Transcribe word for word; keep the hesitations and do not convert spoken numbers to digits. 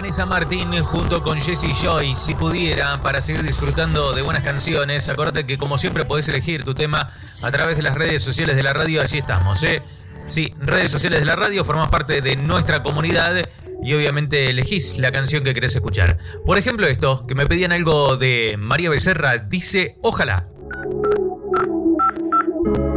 Vanessa Martín junto con Jesse Joy. Si pudiera, para seguir disfrutando de buenas canciones, acordate que como siempre podés elegir tu tema a través de las redes sociales de la radio. Allí estamos, ¿eh? Sí, redes sociales de la radio, formás parte de nuestra comunidad y obviamente elegís la canción que querés escuchar. Por ejemplo esto, que me pedían algo de María Becerra, dice Ojalá.